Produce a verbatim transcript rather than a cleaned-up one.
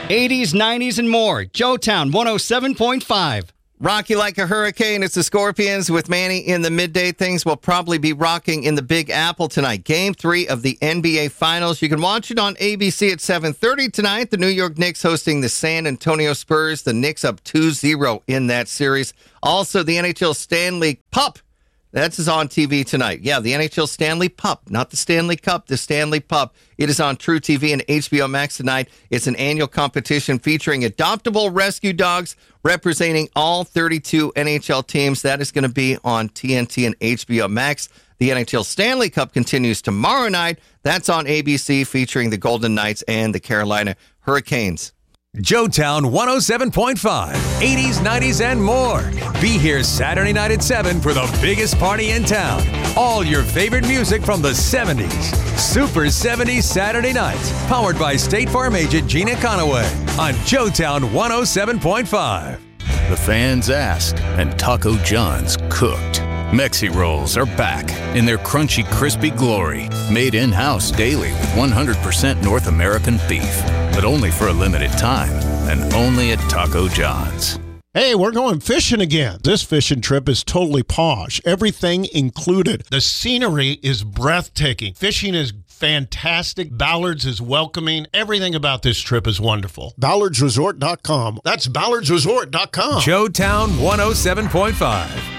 eighties, nineties, and more. Joetown one oh seven point five. Rock you like a hurricane. It's the Scorpions with Manny in the midday. Things will probably be rocking in the Big Apple tonight. Game three of the N B A Finals. You can watch it on A B C at seven thirty tonight. The New York Knicks hosting the San Antonio Spurs. The Knicks up two zero in that series. Also, the N H L Stanley Cup. That's on T V tonight. Yeah, the N H L Stanley Cup, not the Stanley Cup, the Stanley Cup. It is on True T V and H B O Max tonight. It's an annual competition featuring adoptable rescue dogs representing all thirty-two N H L teams. That is going to be on T N T and H B O Max. The N H L Stanley Cup continues tomorrow night. That's on A B C featuring the Golden Knights and the Carolina Hurricanes. Joetown one oh seven point five, eighties, nineties, and more. Be here Saturday night at seven for the biggest party in town. All your favorite music from the seventies. Super seventies Saturday nights. Powered by State Farm agent Gina Conaway on Joetown one oh seven point five. The fans asked, and Taco John's cooked. Mexi Rolls are back in their crunchy, crispy glory. Made in-house daily with one hundred percent North American beef. But only for a limited time, and only at Taco John's. Hey, we're going fishing again. This fishing trip is totally posh. Everything included. The scenery is breathtaking. Fishing is fantastic. Ballards is welcoming. Everything about this trip is wonderful. Ballards Resort dot com. That's Ballards Resort dot com. Joetown one oh seven point five.